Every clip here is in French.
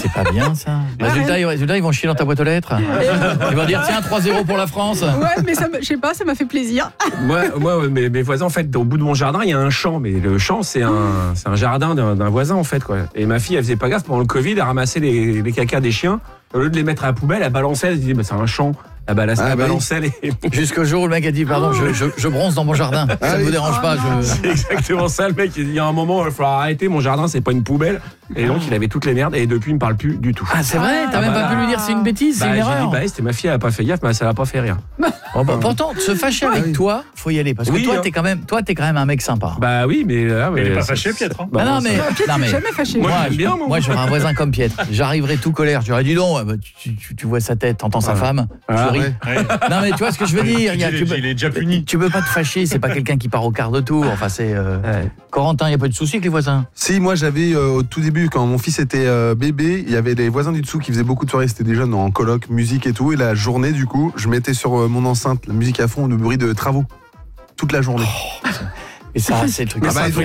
C'est pas bien ça. Résultat, ils vont chier dans ta boîte aux lettres. Ils vont dire tiens 3-0 pour la France. Ouais, mais je sais pas, ça m'a fait plaisir. Moi, mes voisins, en fait, au bout de mon jardin, il y a un champ. Mais le champ, c'est un jardin d'un voisin, en fait, quoi. Et ma fille, elle faisait pas gaffe pendant le Covid, elle ramassait les cacas des chiens. Au lieu de les mettre à la poubelle, elle balançait, elle disait c'est un champ. Elle balançait les... Jusqu'au jour où le mec a dit pardon, je bronze dans mon jardin. Ça ne vous dérange pas. C'est exactement ça, le mec. Il y a un moment, il va falloir arrêter, mon jardin, c'est pas une poubelle. Et donc, il avait toutes les merdes. Et depuis, il me parle plus du tout. Ah, c'est vrai, t'as même pas pu lui dire c'est une bêtise, c'est une erreur. J'ai dit, c'était ma fille, elle a pas fait gaffe, mais ça l'a pas fait rire. Pourtant, se fâcher avec toi, faut y aller. Parce que toi, t'es quand même un mec sympa. Bah oui, mais là, il est pas fâché, Pietre. Non, mais jamais fâché. Moi, j'aurais un voisin comme Pietre. J'arriverais tout colère. J'aurais dit non, tu vois sa tête, t'entends sa femme, tu ris. Non, mais tu vois ce que je veux dire. Il est déjà puni. Tu peux pas te fâcher, c'est pas quelqu'un qui part au quart de tour. Enfin, c'est. Corentin, il n'y a pas de souci avec les voisins? Si, moi j'avais au tout début, quand mon fils était bébé, il y avait des voisins du dessous qui faisaient beaucoup de soirées, c'était des jeunes en coloc, musique et tout. Et la journée, du coup, je mettais sur mon enceinte la musique à fond, le bruit de travaux. Toute la journée. Et ça, c'est le truc.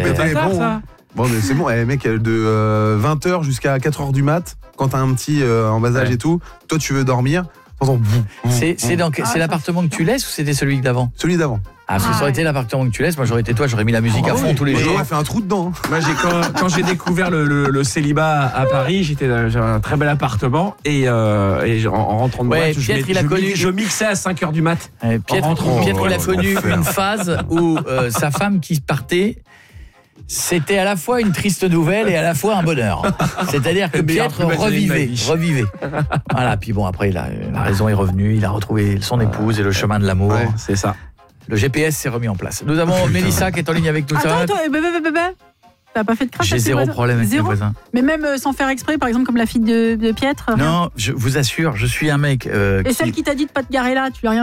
Bon, mais c'est bon, mec, de 20h jusqu'à 4h du mat, quand t'as un petit en bas âge et tout, toi tu veux dormir. C'est l'appartement que tu laisses ou c'était celui d'avant? Celui d'avant. Ah, parce que ça aurait été l'appartement que tu laisses, moi j'aurais été toi, j'aurais mis la musique à fond tous les jours. J'aurais fait un trou dedans. Moi, quand j'ai découvert le célibat à Paris, j'avais un très bel appartement et en rentrant de boîte, je mixais à 5h du mat. Pietre, il a connu une phase où sa femme qui partait, c'était à la fois une triste nouvelle et à la fois un bonheur. C'est-à-dire que Pietre revivait. Voilà, puis bon, après, la raison est revenue, il a retrouvé son épouse et le chemin de l'amour. Ouais, c'est ça. Le GPS s'est remis en place. Nous avons Mélissa qui est en ligne avec nous. Attends, t'as pas fait de crash? J'ai zéro problème avec mes voisins. Mais même sans faire exprès, par exemple, comme la fille de Pietre? Non, je vous assure, je suis un mec Et celle qui t'a dit de pas te garer là, tu l'as rien